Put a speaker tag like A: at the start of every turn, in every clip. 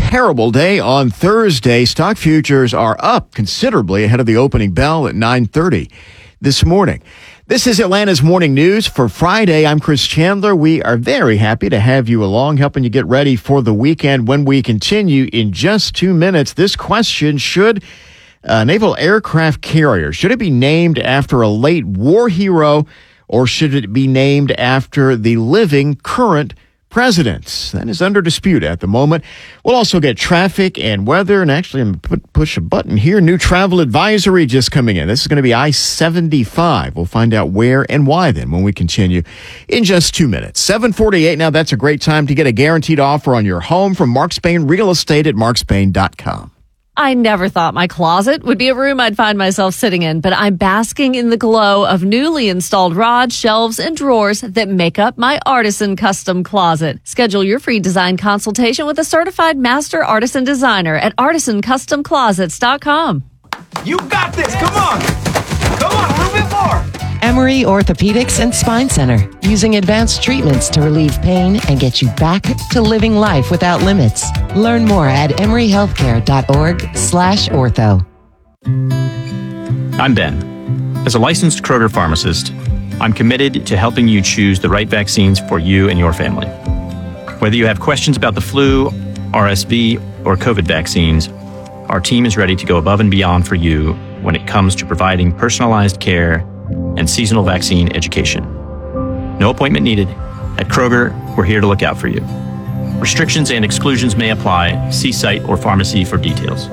A: comparable day on Thursday. Stock futures are up considerably ahead of the opening bell at 9:30 this morning. This is Atlanta's Morning News for Friday. I'm Chris Chandler. We are very happy to have you along, helping you get ready for the weekend. When we continue in just 2 minutes, this question: should a naval aircraft carrier, should it be named after a late war hero, or should it be named after the living current president? That is under dispute at the moment. We'll also get traffic and weather, and actually I'm going to push a button here. New travel advisory just coming in. This is going to be I-75. We'll find out where and why then when we continue in just 2 minutes. 7:48 now. That's a great time to get a guaranteed offer on your home from Mark Spain Real Estate at markspain.com.
B: I never thought my closet would be a room I'd find myself sitting in, but I'm basking in the glow of newly installed rods, shelves, and drawers that make up my Artisan Custom Closet. Schedule your free design consultation with a certified master artisan designer at artisancustomclosets.com.
C: You got this. Come on. Come on, a little bit more.
D: Emory Orthopedics and Spine Center, using advanced treatments to relieve pain and get you back to living life without limits. Learn more at emoryhealthcare.org/ortho.
E: I'm Ben. As a licensed Kroger pharmacist, I'm committed to helping you choose the right vaccines for you and your family. Whether you have questions about the flu, RSV, or COVID vaccines, our team is ready to go above and beyond for you when it comes to providing personalized care and seasonal vaccine education. No appointment needed. At Kroger, we're here to look out for you. Restrictions and exclusions may apply. See site or pharmacy for details.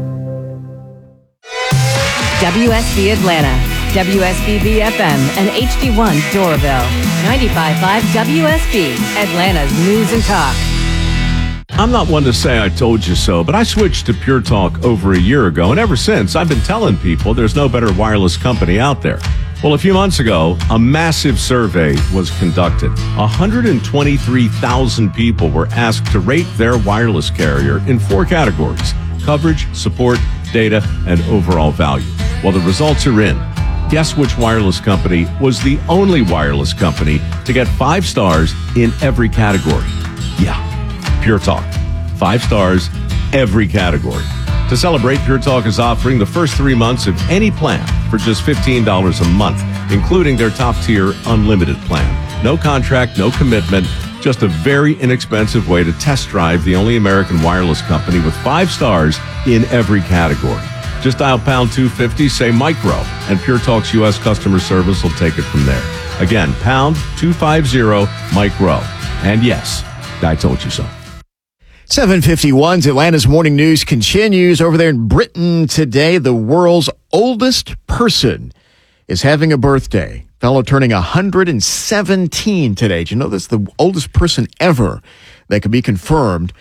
F: WSB Atlanta, WSBB FM, and HD1 Doraville. 95.5 WSB, Atlanta's News and Talk.
G: I'm not one to say I told you so, but I switched to Pure Talk over a year ago, and ever since, I've been telling people there's no better wireless company out there. Well, a few months ago, a massive survey was conducted. 123,000 people were asked to rate their wireless carrier in 4 categories: coverage, support, data, and overall value. Well, the results are in. Guess which wireless company was the only wireless company to get 5 stars in every category? Yeah, Pure Talk. 5 stars, every category. To celebrate, Pure Talk is offering the first 3 months of any plan for just $15 a month, including their top-tier unlimited plan. No contract, no commitment, just a very inexpensive way to test drive the only American wireless company with 5 stars in every category. Just dial pound 250, say micro, and Pure Talk's U.S. customer service will take it from there. Again, pound 250 micro. And yes, I told you so.
A: 7:51's Atlanta's Morning News continues. Over there in Britain today, the world's oldest person is having a birthday. Fellow turning 117 today. Did you know that's the oldest person ever that could be confirmed?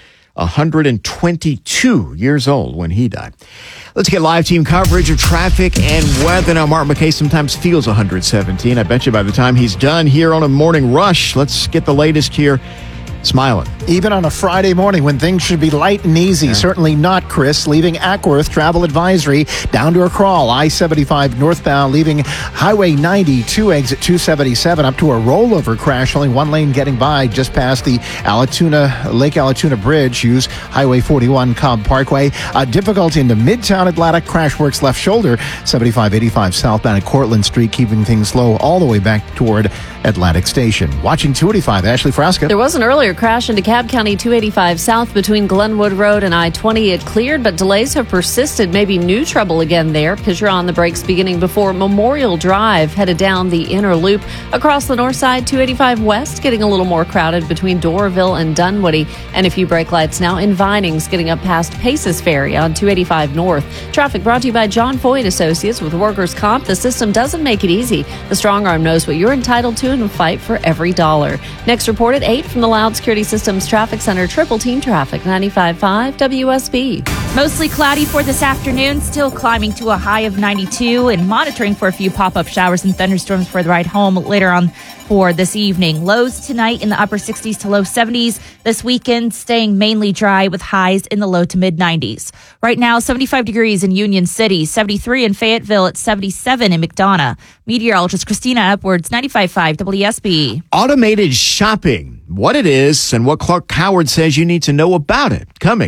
A: 122 years old when he died. Let's get live team coverage of traffic and weather. Now, Mark McKay sometimes feels 117. I bet you by the time he's done here on a morning rush, let's get the latest here. Smiling.
H: Even on a Friday morning when things should be light and easy. Yeah. Certainly not, Chris. Leaving Ackworth, travel advisory, down to a crawl. I-75 northbound, leaving Highway 92, exit 277, up to a rollover crash. Only one lane getting by just past the Lake Allatoona Bridge. Use Highway 41, Cobb Parkway. Difficulty into Midtown Atlanta. Crash works left shoulder. 7585 southbound at Cortlandt Street, keeping things slow all the way back toward Atlantic Station. Watching 285, Ashley Frasca.
B: There was an earlier crash into Cobb County 285 south between Glenwood Road and I-20. It cleared, but delays have persisted. Maybe new trouble again there. Because you're on the brakes beginning before Memorial Drive, headed down the inner loop. Across the north side, 285 west, getting a little more crowded between Doraville and Dunwoody. And a few brake lights now in Vinings, getting up past Paces Ferry on 285 north. Traffic brought to you by John Foyd Associates with Workers' Comp. The system doesn't make it easy. The strong arm knows what you're entitled to and will fight for every dollar. Next report at 8 from the Loud Security Systems Traffic Center. Triple Team Traffic, 95.5 WSB.
I: Mostly cloudy for this afternoon, still climbing to a high of 92 and monitoring for a few pop-up showers and thunderstorms for the ride home later on for this evening. Lows tonight in the upper 60s to low 70s. This weekend staying mainly dry with highs in the low to mid 90s. Right now, 75 degrees in Union City, 73 in Fayetteville, at 77 in McDonough. Meteorologist Christina Upwards, 95.5 WSB.
A: Automated shopping, what it is and what Clark Howard says you need to know about it. Coming